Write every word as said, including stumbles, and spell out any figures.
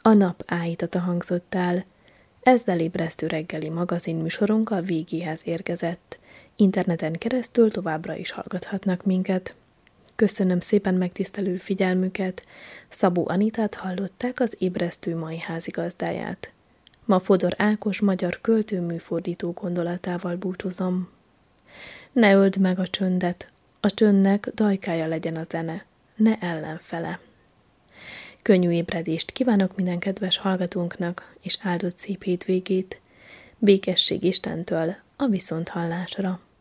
A nap áhítata hangzott el. Ezzel ébresztő reggeli magazin műsorunkkal végéhez érkezett. Interneten keresztül továbbra is hallgathatnak minket. Köszönöm szépen megtisztelő figyelmüket. Szabó Anitát hallották, az ébresztő mai házigazdáját. Ma Fodor Ákos magyar költő műfordító gondolatával búcsúzom. Ne öld meg a csöndet, a csöndnek dajkája legyen a zene, ne ellenfele. Könnyű ébredést kívánok minden kedves hallgatónknak, és áldott szép hétvégét. Békesség Istentől a viszonthallásra.